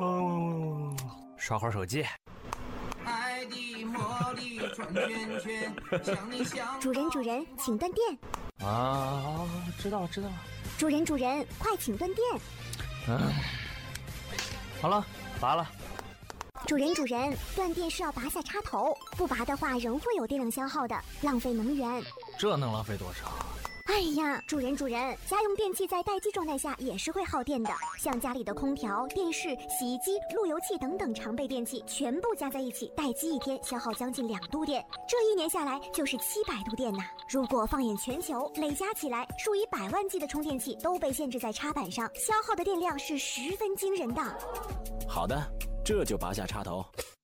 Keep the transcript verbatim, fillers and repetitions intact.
嗯，刷会儿手机。 爱的魔力转圈圈，想你想。 主人主人，请断电。 啊，知道知道。 主人主人，快请断电。 嗯，好了，拔了。 主人主人，断电是要拔下插头，不拔的话仍会有电量消耗的，浪费能源。 这能浪费多少？ 哎呀，主人主人，家用电器在待机状态下也是会耗电的，像家里的空调、电视、洗衣机、路由器等等常备电器，全部加在一起，待机一天消耗将近两度电，这一年下来就是七百度电呐。如果放眼全球，累加起来，数以百万计的充电器都被限制在插板上，消耗的电量是十分惊人的。 好的，这就拔下插头。